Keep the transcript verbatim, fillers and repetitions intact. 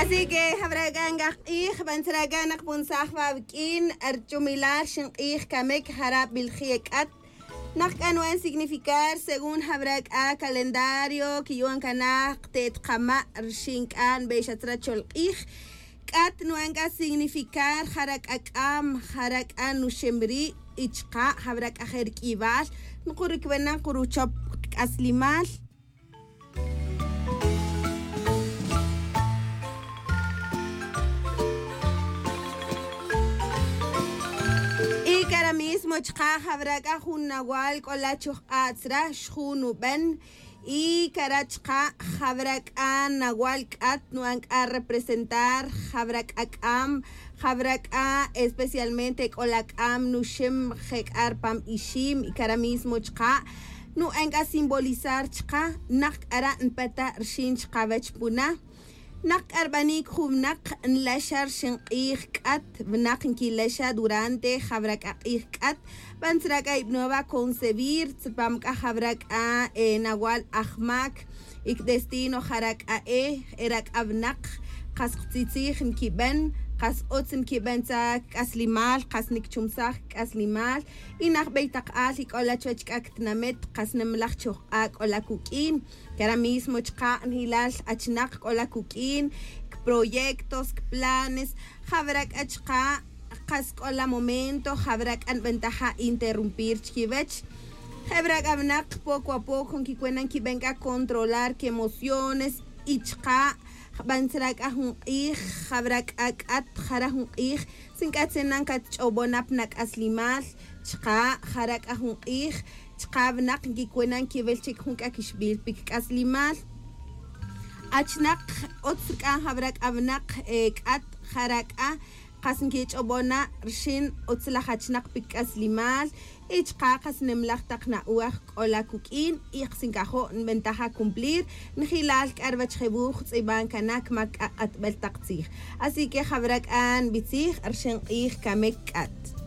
Así que habrán gaqih, bansragan punzahwa bikin, archumilar shinqih kamek harab bilhiekat. Nakkan wan significar según habrak a calendario que yuan kanak tet kama rshinkan beishatra cholqih. Kat nuanga significar harak akam harak an nushemri ichqa habrak aher kibal nukurik benan kuruchop aslimal. Ahora mismo chqa habraka jun nawal kola chuj atzra shjunu ben y karachqa habraka nawal kat nuank a representar habraka am habraka especialmente kolak am nushem jekar pam ishim y ahora mismo chqa nu enga simbolizar chqa nak ara npeta rshin chqa puna Nak arbanik humnak nlashar shinqih kat vnak nkilasha durante habrak aqih kat bansraka ibnova concebir tzpamka habrak a e, nawal ahmak ik destino harak a e erak abnak qas qtsitzih nkiben qas otz nkiben tsa kaslimal qas nikchumsah kaslimal inak beytaq al ikola chwachkak tnamet qas nemlach chuqak ola kukin que ahora mismo chqa hilal achnak ola kukin proyectos planes habrak achqa qas ola momento habrak an ventaja interrumpir chkivech habrak abnak poco a poco nkikuenan ki venga controlar que emociones ichqa bansrak ahun ih habrak akat kharahun ih sinkatsenan kat chobonap nak aslimal chqa harak ahun ih chqabnak ngikuenan kivelchik hunka kishbil pik aslimal achnak otskan habrak abnak kat harak a qasnki chobona rshin otsla hachnak pik aslimal ichqa qasnemlaq taqna uaj qola kukin iqsinkajo ventaja cumplir njilal karbach jebuj tsiban kanak mak atbel taqtzij así que habrak an bitzij rshin ih kamek kat